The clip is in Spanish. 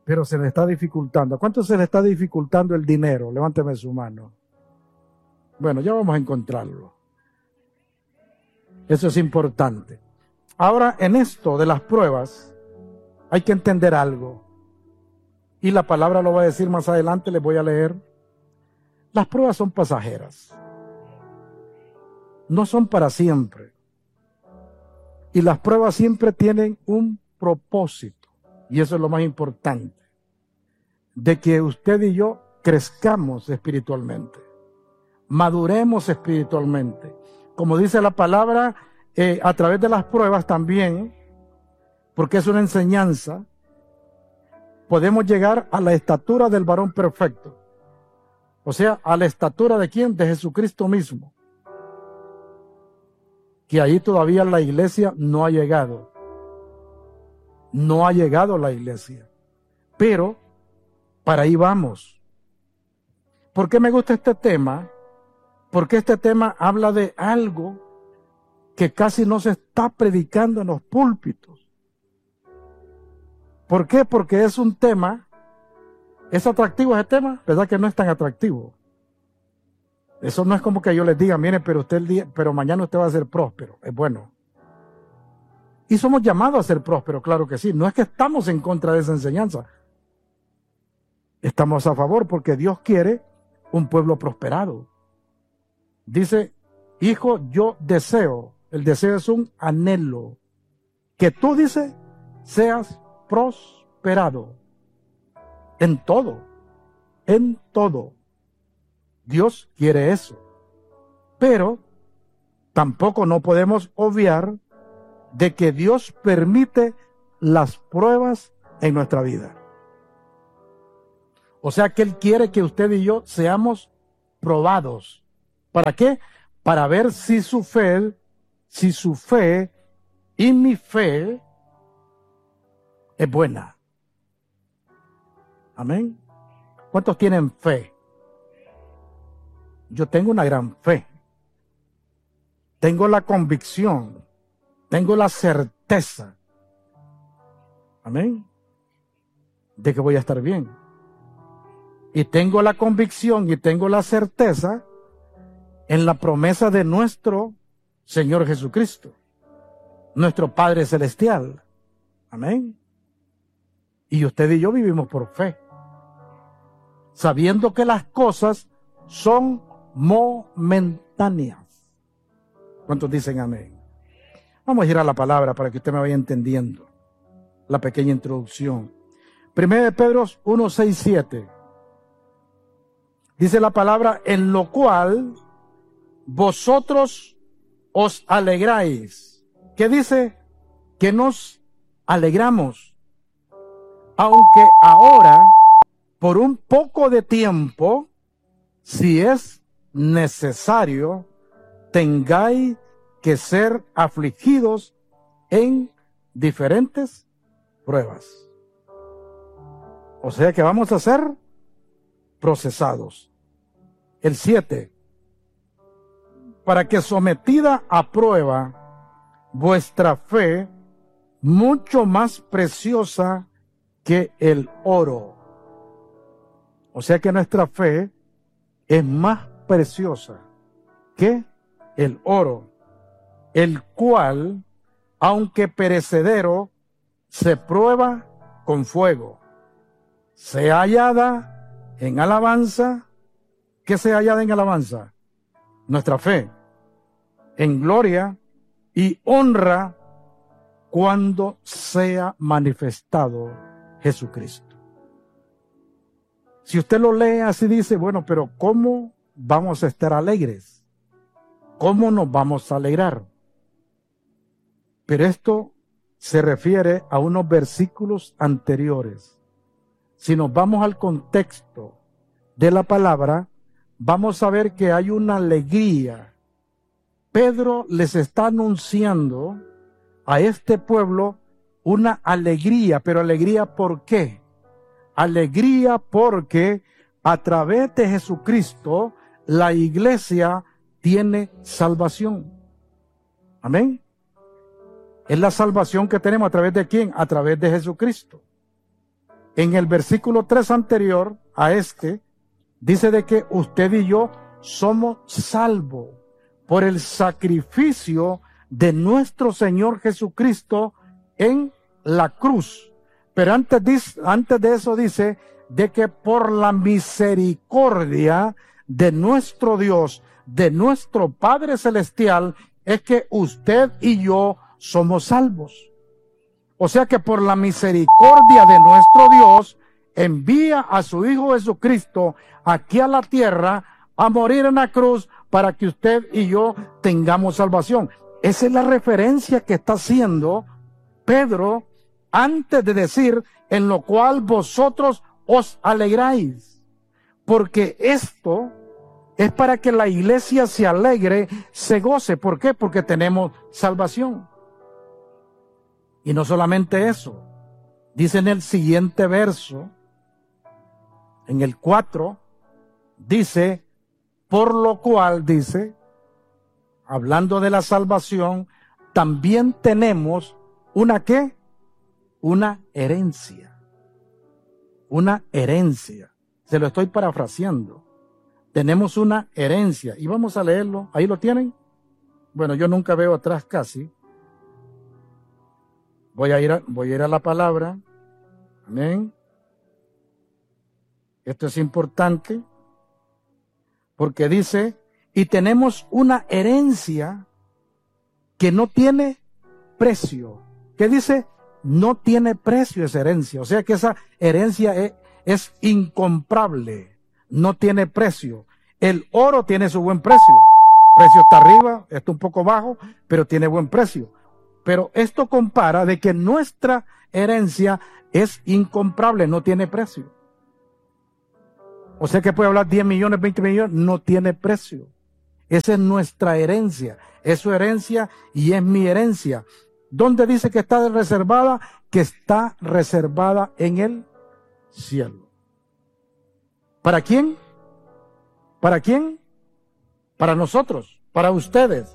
pero se le está dificultando. ¿A cuánto se le está dificultando el dinero? Levánteme su mano. Bueno, ya vamos a encontrarlo. Eso es importante. Ahora, en esto de las pruebas, hay que entender algo. Y la palabra lo va a decir más adelante, les voy a leer. Las pruebas son pasajeras. No son para siempre. Y las pruebas siempre tienen un propósito. Y eso es lo más importante. De que usted y yo crezcamos espiritualmente. Maduremos espiritualmente. Como dice la palabra, a través de las pruebas también, porque es una enseñanza, podemos llegar a la estatura del varón perfecto. O sea, a la estatura de ¿quién? De Jesucristo mismo. Que ahí todavía la iglesia no ha llegado. No ha llegado la iglesia. Pero para ahí vamos. ¿Por qué me gusta este tema? Porque este tema habla de algo que casi no se está predicando en los púlpitos. ¿Por qué? Porque es un tema, ¿es atractivo ese tema? ¿Verdad que no es tan atractivo? Eso no es como que yo les diga, mire, pero mañana usted va a ser próspero. Es bueno. Y somos llamados a ser prósperos, claro que sí. No es que estamos en contra de esa enseñanza. Estamos a favor porque Dios quiere un pueblo prosperado. Dice, hijo, yo deseo. El deseo es un anhelo. Que tú, dices, seas prosperado. En todo. En todo. Dios quiere eso. Pero tampoco no podemos obviar de que Dios permite las pruebas en nuestra vida. O sea que Él quiere que usted y yo seamos probados. ¿Para qué? Para ver si su fe y mi fe es buena. Amén. ¿Cuántos tienen fe? Yo tengo una gran fe. Tengo la convicción. Tengo la certeza. Amén. De que voy a estar bien. Y tengo la convicción y tengo la certeza en la promesa de nuestro Señor Jesucristo, nuestro Padre Celestial. Amén. Y usted y yo vivimos por fe, sabiendo que las cosas son momentáneas. ¿Cuántos dicen amén? Vamos a ir a la palabra para que usted me vaya entendiendo la pequeña introducción. 1 de Pedro 1, 6, 7. Dice la palabra, en lo cual vosotros os alegráis. ¿Qué dice? Que nos alegramos. Aunque ahora, por un poco de tiempo, si es necesario, tengáis que ser afligidos en diferentes pruebas. O sea que vamos a ser procesados. El 7. Para que sometida a prueba vuestra fe, mucho más preciosa que el oro. O sea que nuestra fe es más preciosa que el oro, el cual, aunque perecedero, se prueba con fuego, sea hallada en alabanza. ¿Qué sea hallada en alabanza? Nuestra fe, en gloria y honra cuando sea manifestado Jesucristo. Si usted lo lee así, dice, bueno, pero ¿cómo vamos a estar alegres? ¿Cómo nos vamos a alegrar? Pero esto se refiere a unos versículos anteriores. Si nos vamos al contexto de la palabra, vamos a ver que hay una alegría. Pedro les está anunciando a este pueblo una alegría, pero alegría ¿por qué? Alegría porque a través de Jesucristo la iglesia tiene salvación. Amén. Es la salvación que tenemos a través de ¿quién? A través de Jesucristo. en el versículo 3 anterior a este, dice de que usted y yo somos salvos por el sacrificio de nuestro Señor Jesucristo en la cruz. Pero antes de eso dice de que por la misericordia de nuestro Dios, de nuestro Padre Celestial, es que usted y yo somos salvos. O sea que por la misericordia de nuestro Dios, envía a su Hijo Jesucristo aquí a la tierra a morir en la cruz para que usted y yo tengamos salvación. Esa es la referencia que está haciendo Pedro antes de decir en lo cual vosotros os alegráis. Porque esto es para que la iglesia se alegre, se goce. ¿Por qué? Porque tenemos salvación. Y no solamente eso. Dice en el siguiente verso, en el 4, dice, por lo cual, dice, hablando de la salvación, también tenemos una ¿qué? Una herencia. Una herencia. Se lo estoy parafraseando. Tenemos una herencia. Y vamos a leerlo. ¿Ahí lo tienen? Bueno, yo nunca veo atrás casi. Voy a ir a la palabra. Amén. Esto es importante. Porque dice, y tenemos una herencia que no tiene precio. ¿Qué dice? No tiene precio esa herencia. O sea que esa herencia es incomparable. No tiene precio. El oro tiene su buen precio. El precio está arriba, está un poco bajo, pero tiene buen precio. Pero esto compara de que nuestra herencia es incomparable, no tiene precio. O sea que puede hablar 10 millones, 20 millones, no tiene precio. Esa es nuestra herencia. Es su herencia y es mi herencia. ¿Dónde dice que está reservada? Que está reservada en el cielo. ¿Para quién? ¿Para quién? Para nosotros, para ustedes.